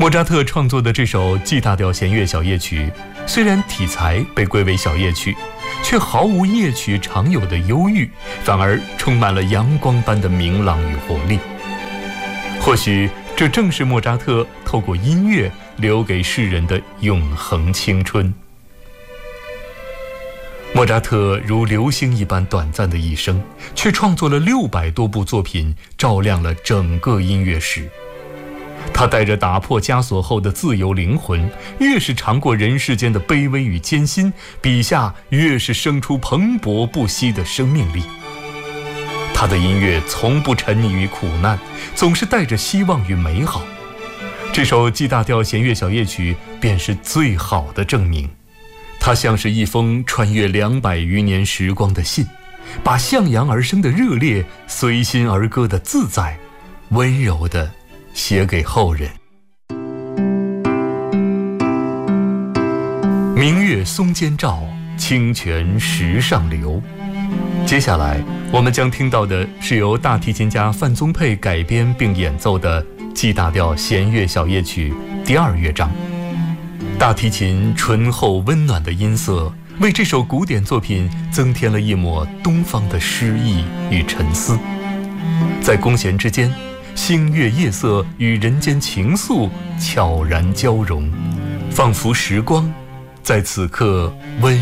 莫扎特创作的这首 G 大调弦乐小夜曲，虽然题材被归为小夜曲，却毫无夜曲常有的忧郁，反而充满了阳光般的明朗与活力。或许这正是莫扎特透过音乐留给世人的永恒青春。莫扎特如流星一般短暂的一生，却创作了600多部作品，照亮了整个音乐史。他带着打破枷锁后的自由灵魂，越是尝过人世间的卑微与艰辛，笔下越是生出蓬勃不息的生命力。他的音乐从不沉溺于苦难，总是带着希望与美好。这首 G 大调弦乐小夜曲便是最好的证明。它像是一封穿越200余年时光的信，把向阳而生的热烈，随心而歌的自在，温柔地写给后人。明月松间照，清泉石上流。接下来我们将听到的是由大提琴家范宗沛改编并演奏的 G 大调弦乐小夜曲第2乐章。大提琴醇厚温暖的音色，为这首古典作品增添了一抹东方的诗意与沉思。在弓弦之间，星月夜色与人间情愫悄然交融，仿佛时光在此刻温